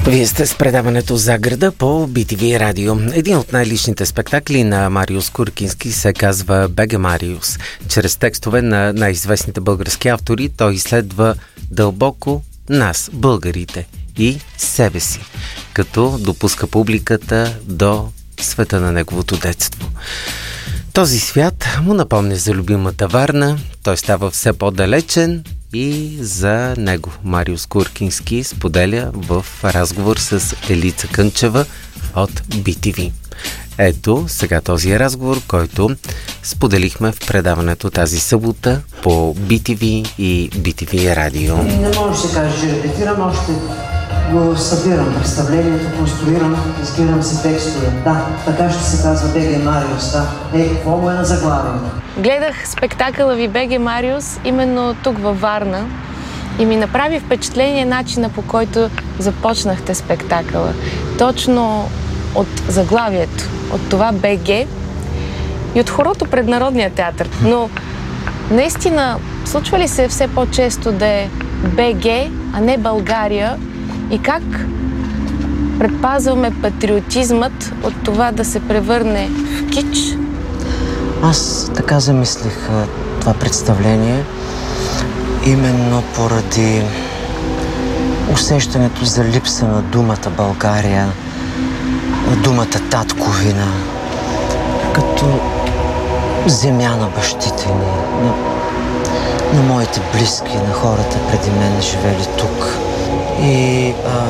Вие сте с предаването "За града" по BTV радио. Един от най-личните спектакли на Мариус Куркински се казва "Беге Мариус". Чрез текстове на най-известните български автори той изследва дълбоко нас, българите, и себе си, като допуска публиката до света на неговото детство. Този свят му напомня за любимата Варна, той става все по-далечен и за него Мариус Куркински споделя в разговор с Елица Кънчева от BTV. Ето сега този разговор, който споделихме в предаването тази събота по BTV и BTV радио. Не може да се каже, че репетирам, още го събирам представлението, конструирам, избирам си текстове. Да, така ще се казва "Беге Мариус", да. Какво му е на заглавието? Гледах спектакъла ви "Беге Мариус" именно тук във Варна и ми направи впечатление начина, по който започнахте спектакъла. Точно от заглавието, от това БГ и от хорото пред Народния театър. Но наистина, случва ли се все по-често да е БГ, а не България? И как предпазваме патриотизмът от това да се превърне в кич? Аз така замислих това представление именно поради усещането за липса на думата България, думата татковина, като земя на бащите ни, на моите близки, на хората преди мен живели тук. И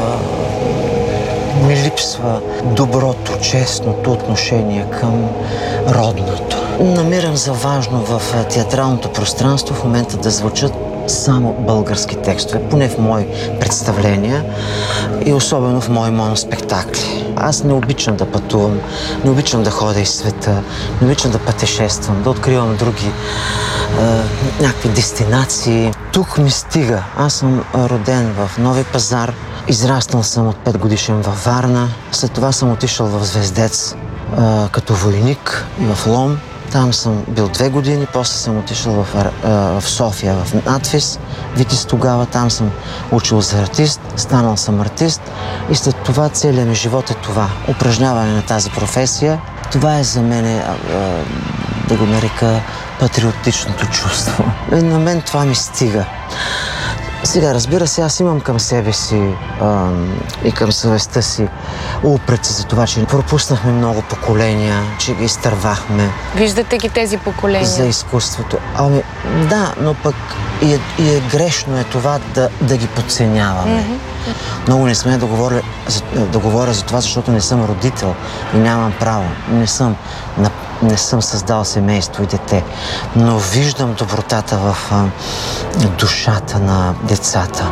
ми липсва доброто, честното отношение към родното. Намирам за важно в театралното пространство в момента да звучат само български текстове, поне в мои представления и особено в мои моноспектакли. Аз не обичам да пътувам, не обичам да ходя из света, не обичам да пътешествам, да откривам други някакви дестинации. Тук ми стига. Аз съм роден в Нови пазар, израснал съм от 5 годишен във Варна, след това съм отишъл в Звездец като войник и в Лом. Там съм бил 2 години, после съм отишъл в София, в Надфис, Витис тогава, там съм учил за артист, станал съм артист и след това целият ми живот е това, упражняване на тази професия. Това е за мен, да го нарека, патриотичното чувство. На мен това ми стига. Сега, разбира се, аз имам към себе си и към съвестта си упреци за това, че пропуснахме много поколения, че ги изтървахме. Виждате ги тези поколения? За изкуството. Ами, да, но пък и е грешно това да ги подценяваме. Mm-hmm. Много не сме да говоря за това, защото не съм родител и нямам право. Не съм създал семейство и дете, но виждам добротата в душата на децата.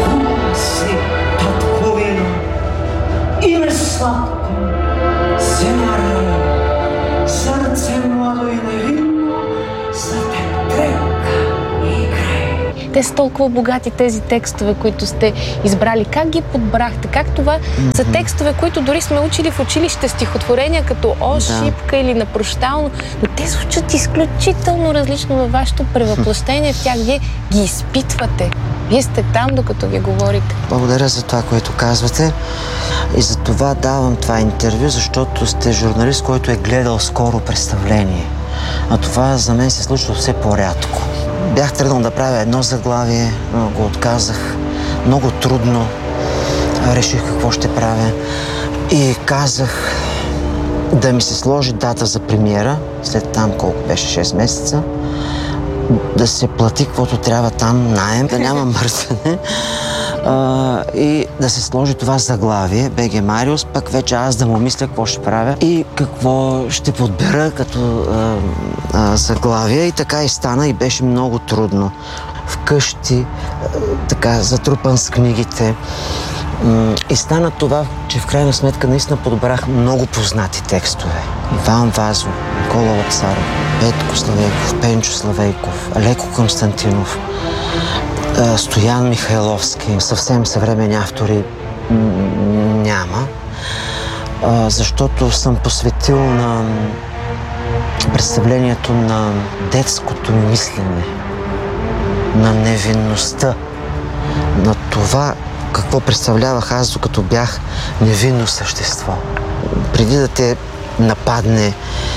Те са толкова богати тези текстове, които сте избрали. Как ги подбрахте? Как това са текстове, които дори сме учили в училище, стихотворения като "О, шипка" или "На прощално", но те звучат изключително различно във вашето превъплъщение в тях. Вие ги изпитвате. Вие сте там, докато ги говорите. Благодаря за това, което казвате. И за това давам това интервю, защото сте журналист, който е гледал скоро представление. А това за мен се случва все по-рядко. Бях тръгнал да правя едно заглавие, но го отказах. Много трудно реших какво ще правя. И казах да ми се сложи дата за премиера, след там колко беше 6 месеца, да се плати каквото трябва там, наем, да няма мърсене. И да се сложи това заглавие, "Беге Мариус", пък вече аз да му мисля какво ще правя и какво ще подбера като заглавие. И така и стана и беше много трудно. Вкъщи, така затрупан с книгите. И стана това, че в крайна сметка наистина подбрах много познати текстове. Иван Вазов, Никола Лапсаров, Петко Славейков, Пенчо Славейков, Алеко Константинов, Стоян Михайловски. Съвсем съвременни автори няма, защото съм посветил на представлението на детското мислене, на невинността, на това какво представлявах аз, докато бях невинно същество. Преди да те нападне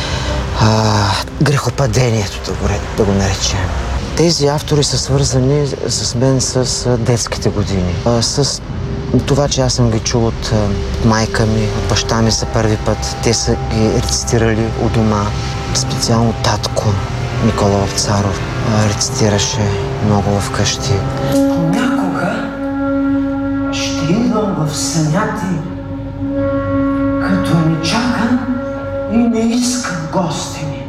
грехопадението, да го наречем. Тези автори са свързани с мен с детските години. С това, че аз съм ги чул от майка ми, от баща ми за първи път. Те са ги рецитирали у дома. Специално татко Никола Вапцаров рецитираше много вкъщи. Понякога ще идвам в съня ти, като не чакам и не искам гости ми.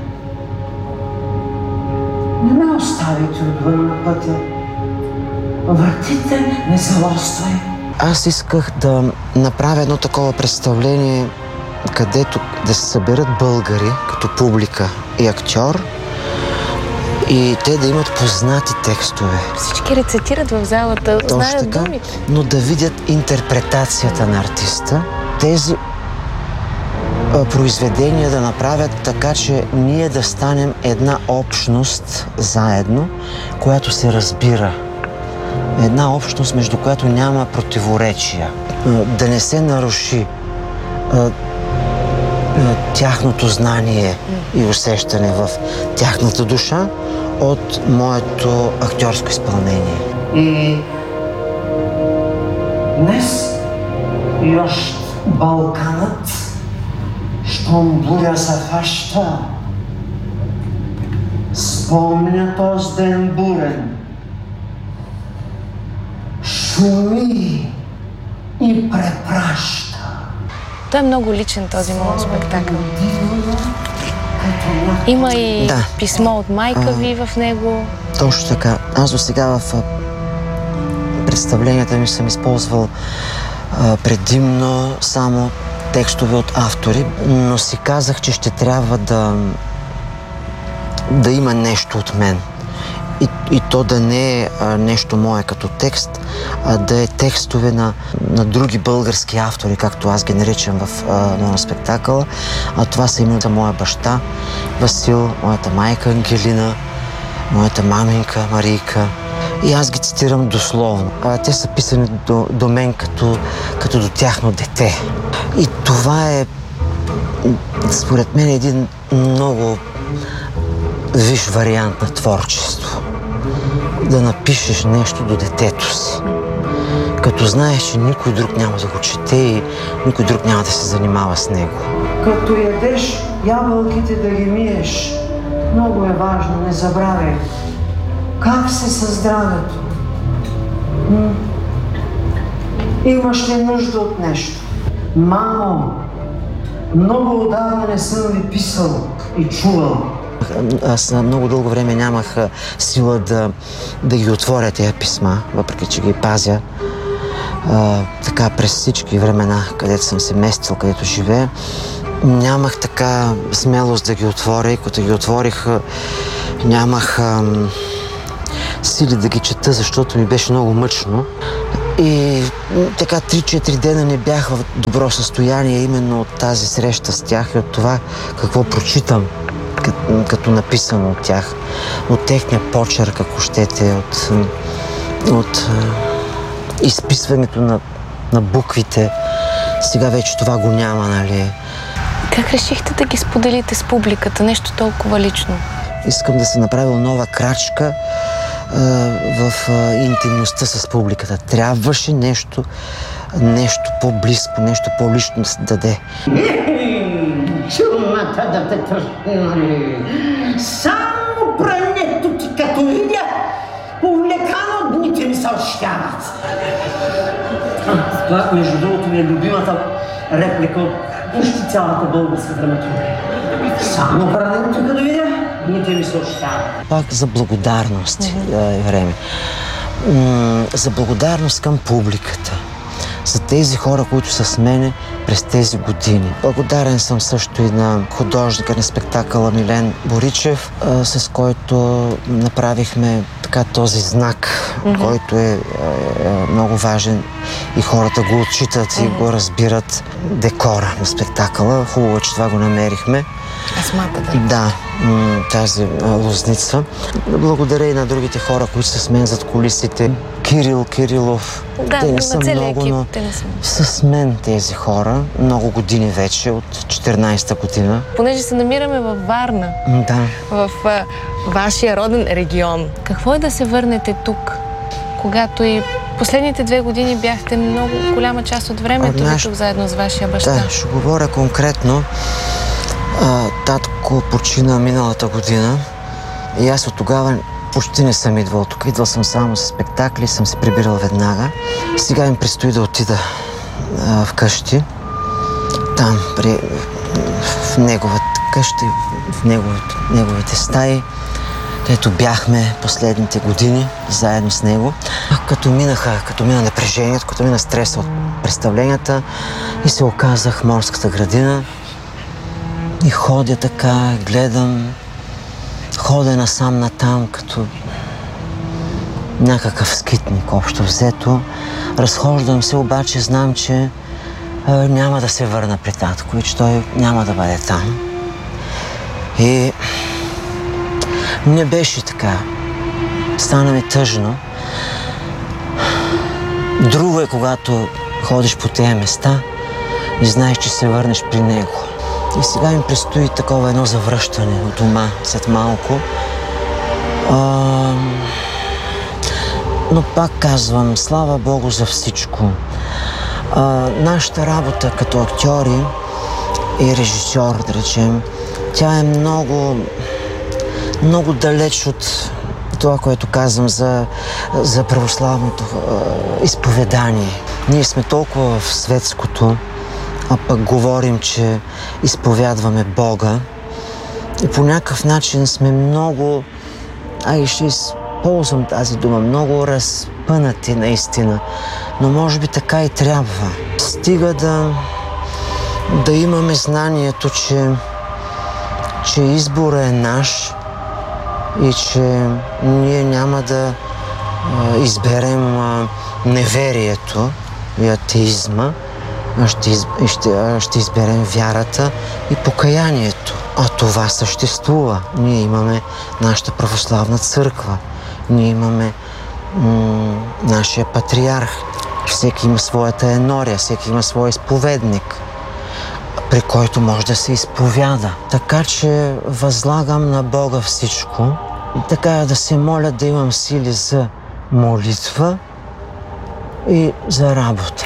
Не ме оставите отвън на пътя. Вратите не залоствай. Аз исках да направя едно такова представление, където да се съберат българи като публика и актьор и те да имат познати текстове. Всички рецитират в залата, знаят думите. Но да видят интерпретацията на артиста. Тези произведения да направят така, че ние да станем една общност заедно, която се разбира. Една общност, между която няма противоречия. Да не се наруши тяхното знание и усещане в тяхната душа от моето актьорско изпълнение. И днес još Балканът щом буря се фаща, спомня този ден бурен, шуми и препраща. Той е много личен, този моят спектакъл. Има и писмо от майка ви в него. Точно така. Аз до сега в представленията ми съм използвал предимно само текстове от автори, но си казах, че ще трябва да има нещо от мен. И то да не е нещо мое като текст, а да е текстове на други български автори, както аз ги наричам в моя спектакъл. А това са именно моя баща Васил, моята майка Ангелина, моята маменка Марийка. И аз ги цитирам дословно. Те са писани до мен като до тяхно дете. И това е, според мен, един много висш вариант на творчество. Да напишеш нещо до детето си. Като знаеш, че никой друг няма да го чете и никой друг няма да се занимава с него. Като ядеш ябълките да ги миеш, много е важно, не забравяй. Как се със здравето? Имаш ли нужда от нещо? Мамо, много отдавна не съм ви писал и чувал. Аз много дълго време нямах сила да ги отворя тези писма, въпреки че ги пазя. Така през всички времена, където съм се местил, където живея, нямах така смелост да ги отворя и като ги отворих, нямах сили да ги чета, защото ми беше много мъчно. И така 3-4 дена не бях в добро състояние именно от тази среща с тях и от това какво прочитам като написано от тях, от техния почерк, ако щете, от изписването на буквите. Сега вече това го няма, нали? Как решихте да ги споделите с публиката? Нещо толкова лично. Искам да се направя нова крачка в интимността с публиката. Трябваше нещо по-близко, нещо по-лично да се даде. Чумата да те тръщи. Само прането ти като видя, увлекано дните ми се ощяват. Това, между другото, ми е любимата реплика от почти цялата българска драматургия. Само прането като видя, дните ми се ощяват. Пак за благодарност е време. За благодарност към публиката. За тези хора, които са с мене през тези години. Благодарен съм също и на художника на спектакъла Милен Боричев, с който направихме така този знак, който е много важен и хората го отчитат и го разбират. Декора на спектакъла. Хубаво, че това го намерихме. Асмата, да. тази лозница. Благодаря и на другите хора, които са с мен зад кулисите. Кирил Кирилов. Да, те не на са целия много, екип, но те не са. с мен тези хора. Много години вече, от 14-та година. Понеже се намираме във Варна, Да. в вашия роден регион, какво е да се върнете тук, когато и последните 2 години бяхте много голяма част от времето ви тук заедно с вашия баща? Да, ще говоря конкретно. Татко почина миналата година и аз от тогава почти не съм идвал тук. Идвал съм само с спектакли, съм се прибирал веднага. Сега им предстои да отида вкъщи. Там, в неговата къща, в неговите стаи, където бяхме последните години заедно с него. Като мина напрежението, като мина стреса от представленията и се оказах в Морската градина. И ходя така, гледам, ходя насам натам, като някакъв скитник, общо взето. Разхождам се, обаче знам, че няма да се върна при татко и че той няма да бъде там. И не беше така. Стана ми тъжно. Друго е, когато ходиш по тези места и знаеш, че се върнеш при него. И сега им предстои такова едно завръщане от дома след малко. Но пак казвам, слава Богу за всичко. Нашата работа като актьори и режисьор, да речем, тя е много, много далеч от това, което казвам за православното изповедание. Ние сме толкова в светското, а пък говорим, че изповядваме Бога и по някакъв начин сме много, ще използвам тази дума, много разпънати наистина, но може би така и трябва. Стига да имаме знанието, че изборът е наш и че ние няма да изберем неверието и атеизма, ще изберем вярата и покаянието. А това съществува. Ние имаме нашата православна църква. Ние имаме нашия патриарх. Всеки има своята енория, всеки има своя изповедник, при който може да се изповяда. Така че възлагам на Бога всичко и така да се моля да имам сили за молитва и за работа.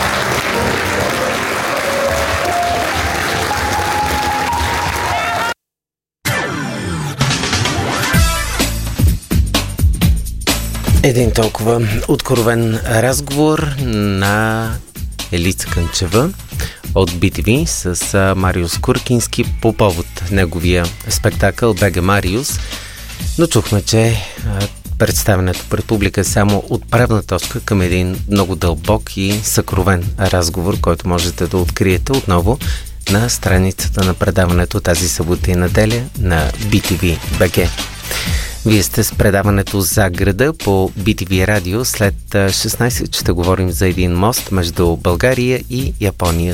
Един толкова откровен разговор на Елица Кънчева от BTV с Мариус Куркински по повод неговия спектакъл Беге Мариус. Но чухме, че представянето пред публика е само отправна точка към един много дълбок и съкровен разговор, който можете да откриете отново на страницата на предаването тази събота и неделя на BTV BG. Вие сте с предаването За града по BTV радио. След 16 ще говорим за един мост между България и Япония